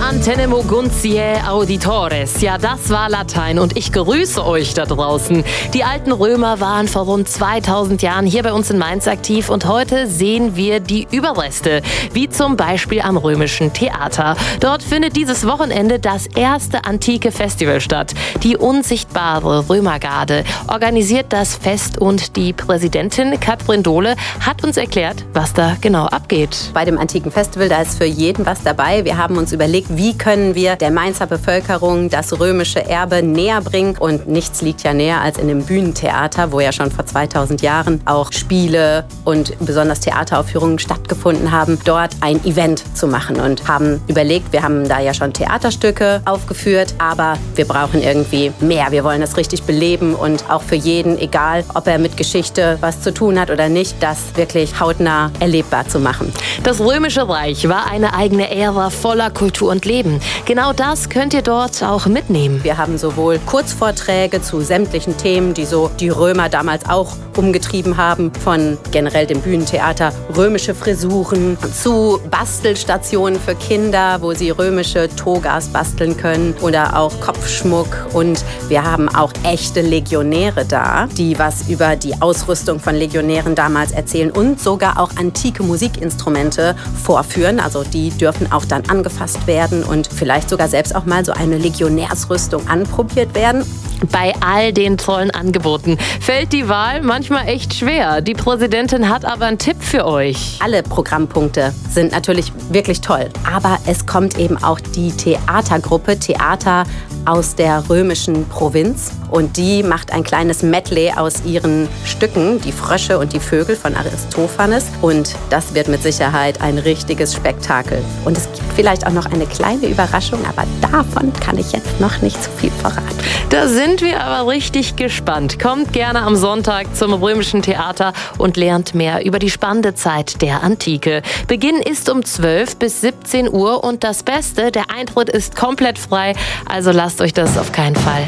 Mantene moguntiae auditores. Ja, das war Latein und ich grüße euch da draußen. Die alten Römer waren vor rund 2000 Jahren hier bei uns in Mainz aktiv und heute sehen wir die Überreste, wie zum Beispiel am Römischen Theater. Dort findet dieses Wochenende das erste antike Festival statt. Die unsichtbare Römergarde organisiert das Fest und die Präsidentin Katrin Dohle hat uns erklärt, was da genau abgeht. Bei dem antiken Festival, da ist für jeden was dabei. Wir haben uns überlegt, wie können wir der Mainzer Bevölkerung das römische Erbe näher bringen. Und nichts liegt ja näher als in dem Bühnentheater, wo ja schon vor 2000 Jahren auch Spiele und besonders Theateraufführungen stattgefunden haben, dort ein Event zu machen. Und haben überlegt, wir haben da ja schon Theaterstücke aufgeführt, aber wir brauchen irgendwie mehr. Wir wollen das richtig beleben und auch für jeden, egal ob er mit Geschichte was zu tun hat oder nicht, das wirklich hautnah erlebbar zu machen. Das Römische Reich war eine eigene Ära voller Kultur und Leben. Genau das könnt ihr dort auch mitnehmen. Wir haben sowohl Kurzvorträge zu sämtlichen Themen, die so die Römer damals auch umgetrieben haben, von generell dem Bühnentheater, römische Frisuren, zu Bastelstationen für Kinder, wo sie römische Togas basteln können oder auch Kopfschmuck. Und wir haben auch echte Legionäre da, die was über die Ausrüstung von Legionären damals erzählen und sogar auch antike Musikinstrumente vorführen. Also die dürfen auch dann angefasst werden und vielleicht sogar selbst auch mal so eine Legionärsrüstung anprobiert werden. Bei all den tollen Angeboten fällt die Wahl manchmal echt schwer. Die Präsidentin hat aber einen Tipp für euch. Alle Programmpunkte sind natürlich wirklich toll, aber es kommt eben auch die Theatergruppe Theater aus der römischen Provinz und die macht ein kleines Medley aus ihren Stücken, die Frösche und die Vögel von Aristophanes, und das wird mit Sicherheit ein richtiges Spektakel. Und es gibt vielleicht auch noch eine kleine Überraschung, aber davon kann ich jetzt noch nicht zu viel verraten. Da sind wir aber richtig gespannt. Kommt gerne am Sonntag zum Römischen Theater und lernt mehr über die spannende Zeit der Antike. Beginn ist um 12 bis 17 Uhr und das Beste, der Eintritt ist komplett frei, also lasst euch das auf keinen Fall